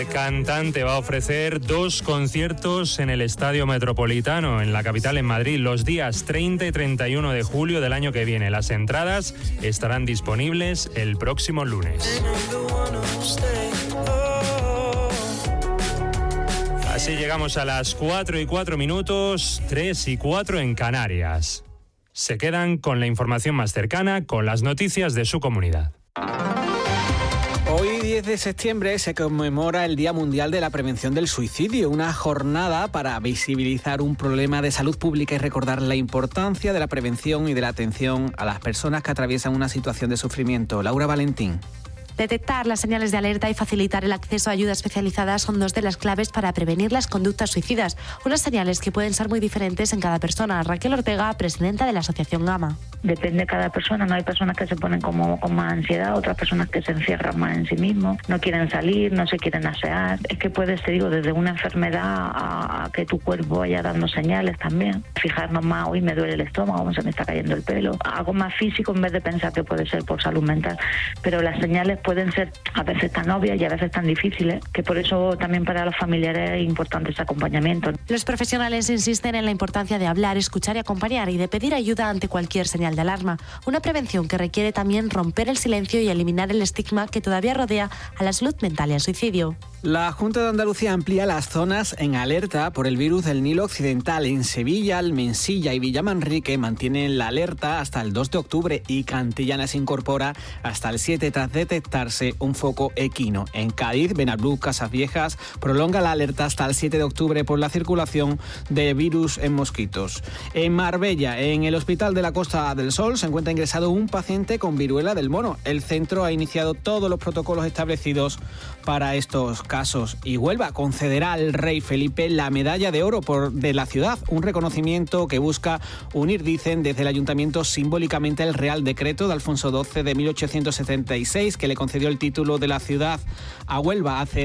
El cantante va a ofrecer 2 conciertos en el Estadio Metropolitano, en la capital, en Madrid, los días 30 y 31 de julio del año que viene. Las entradas estarán disponibles el próximo lunes. Así llegamos a las 4:04, 3:04 en Canarias. Se quedan con la información más cercana, con las noticias de su comunidad. Hoy, 10 de septiembre, se conmemora el Día Mundial de la Prevención del Suicidio, una jornada para visibilizar un problema de salud pública y recordar la importancia de la prevención y de la atención a las personas que atraviesan una situación de sufrimiento. Laura Valentín. Detectar las señales de alerta y facilitar el acceso a ayuda especializada son 2 de las claves para prevenir las conductas suicidas, unas señales que pueden ser muy diferentes en cada persona. Raquel Ortega, presidenta de la Asociación Gama. Depende de cada persona, no hay personas que se ponen con más ansiedad, otras personas que se encierran más en sí mismos, no quieren salir, no se quieren asear. Es que puede ser, desde una enfermedad a que tu cuerpo vaya dando señales también. Fijarnos más, hoy me duele el estómago, se me está cayendo el pelo. Algo más físico en vez de pensar que puede ser por salud mental. Pero las señales pueden ser a veces tan obvias y a veces tan difíciles, que por eso también para los familiares es importante ese acompañamiento. Los profesionales insisten en la importancia de hablar, escuchar y acompañar, y de pedir ayuda ante cualquier señal de alarma. Una prevención que requiere también romper el silencio y eliminar el estigma que todavía rodea a la salud mental y al suicidio. La Junta de Andalucía amplía las zonas en alerta por el virus del Nilo Occidental. En Sevilla, Almensilla y Villamanrique mantienen la alerta hasta el 2 de octubre y Cantillana se incorpora hasta el 7 tras detectarse un foco equino. En Cádiz, Benalbú, Casas Viejas prolonga la alerta hasta el 7 de octubre por la circulación de virus en mosquitos. En Marbella, en el Hospital de la Costa del Sol, se encuentra ingresado un paciente con viruela del mono. El centro ha iniciado todos los protocolos establecidos para estos casos. Y Huelva concederá al rey Felipe la medalla de oro de la ciudad, un reconocimiento que busca unir, dicen desde el ayuntamiento, simbólicamente el Real Decreto de Alfonso XII de 1876, que le concedió el título de la ciudad a Huelva hace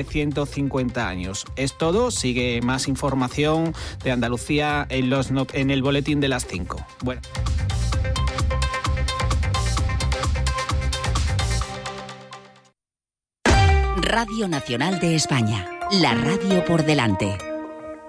150 años. Es todo. Sigue más información de Andalucía en el boletín de las 5. Bueno. Radio Nacional de España, la radio por delante.